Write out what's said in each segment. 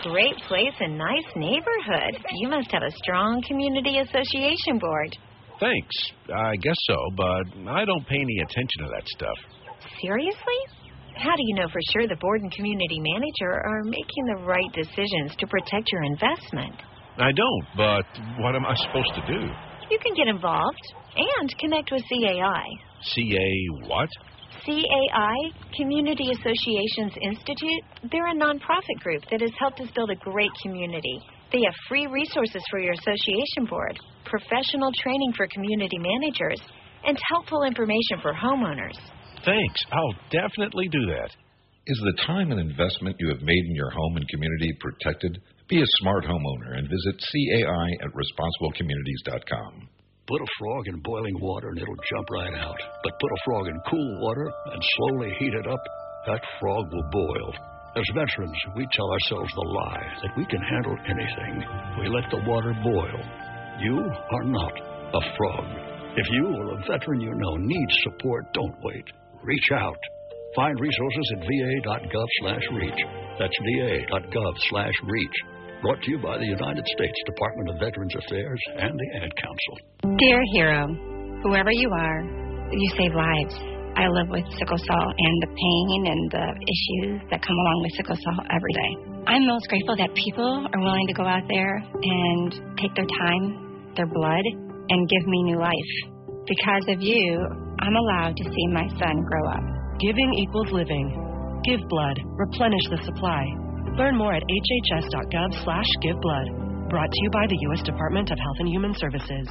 great place and nice neighborhood. You must have a strong community association board. Thanks. I guess so, but I don't pay any attention to that stuff. Seriously? How do you know for sure the board and community manager are making the right decisions to protect your investment? I don't, but what am I supposed to do? You can get involved and connect with CAI. CA what? CAI, Community Associations Institute. They're a nonprofit group that has helped us build a great community. They have free resources for your association board, professional training for community managers, and helpful information for homeowners. Thanks. I'll definitely do that. Is the time and investment you have made in your home and community protected? Be a smart homeowner and visit CAI at responsiblecommunities.com. Put a frog in boiling water and it'll jump right out. But put a frog in cool water and slowly heat it up, that frog will boil. As veterans, we tell ourselves the lie that we can handle anything. We let the water boil. You are not a frog. If you or a veteran you know needs support, don't wait. Reach out. Find resources at va.gov/reach. That's va.gov/reach. Brought to you by the United States Department of Veterans Affairs and the Ad Council. Dear hero, whoever you are, you save lives. I live with sickle cell and the pain and the issues that come along with sickle cell every day. I'm most grateful that people are willing to go out there and take their time, their blood, and give me new life. Because of you, I'm allowed to see my son grow up. Giving equals living. Give blood. Replenish the supply. Learn more at hhs.gov/giveblood. Brought to you by the U.S. Department of Health and Human Services.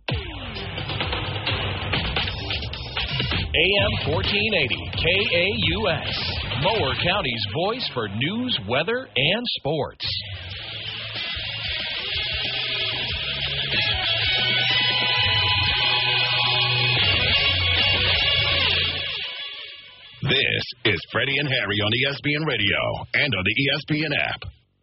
AM 1480, KAUS, Mower County's voice for news, weather, and sports. This is Freddie and Harry on ESPN Radio and on the ESPN app.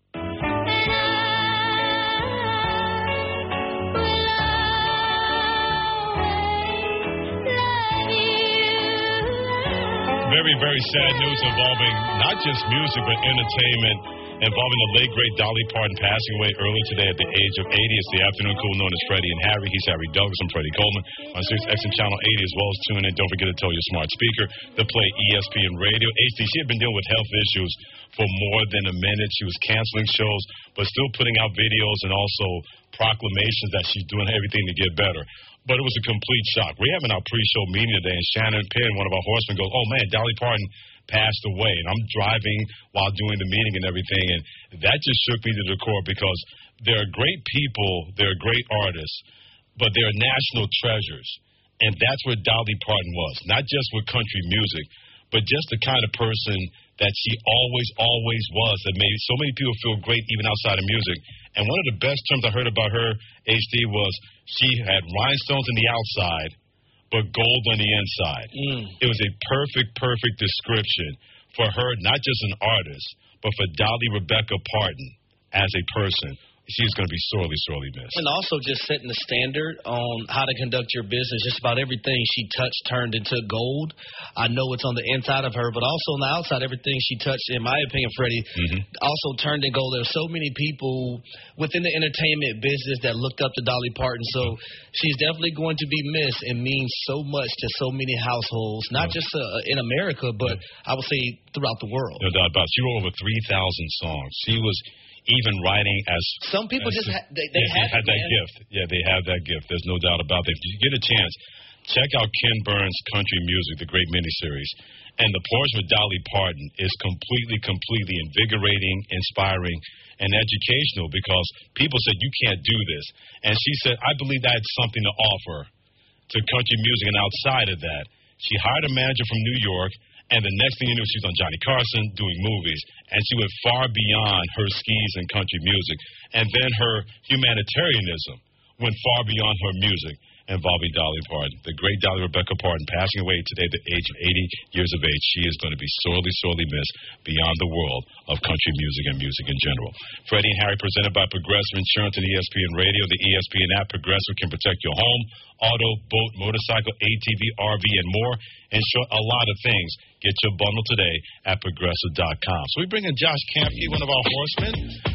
Very, very sad news involving not just music but entertainment, involving the late, great Dolly Parton passing away early today at the age of 80. It's the afternoon cool known as Freddie and Harry. He's Harry Douglas. I'm Freddie Coleman on SiriusXM and Channel 80 as well as tune in. Don't forget to tell your smart speaker to play ESPN Radio. HD, she had been dealing with health issues for more than a minute. She was canceling shows but still putting out videos and also proclamations that she's doing everything to get better. But it was a complete shock. We're having our pre-show meeting today, and Shannon Penn, one of our horsemen, goes, oh, man, Dolly Parton passed away. And I'm driving while doing the meeting and everything, and that just shook me to the core because there are great people, there are great artists, but there are national treasures. And that's where Dolly Parton was, not just with country music, but just the kind of person that she always was, that made so many people feel great even outside of music. And one of the best terms I heard about her, HD, was she had rhinestones on the outside, but gold on the inside. It was a perfect description for her, not just an artist, but for Dolly Rebecca Parton as a person. She's going to be sorely missed. And also just setting the standard on how to conduct your business. Just about everything she touched turned into gold. I know it's on the inside of her, but also on the outside, everything she touched, in my opinion, Freddie, also turned into gold. There's so many people within the entertainment business that looked up to Dolly Parton. So she's definitely going to be missed and means so much to so many households, not just in America, but I would say throughout the world. No doubt about it. She wrote over 3,000 songs. She was even writing as some people just they have that gift. Yeah, they have that gift. There's no doubt about it. If you get a chance, check out Ken Burns' Country Music, the great miniseries. And the portion with Dolly Parton is completely invigorating, inspiring, and educational because people said, you can't do this. And she said, I believe I had something to offer to country music. And outside of that, she hired a manager from New York. And the next thing you knew, she was on Johnny Carson doing movies. And she went far beyond her skis and country music. And then her humanitarianism went far beyond her music involving Dolly Parton. The great Dolly Rebecca Parton passing away today at the age of 80 years of age. She is going to be sorely missed beyond the world of country music and music in general. Freddie and Harry presented by Progressive Insurance and ESPN Radio. The ESPN app, Progressive, can protect your home, auto, boat, motorcycle, ATV, RV, and more. Insure a lot of things. Get your bundle today at Progressive.com. So we bring in Josh Campy, one of our horsemen.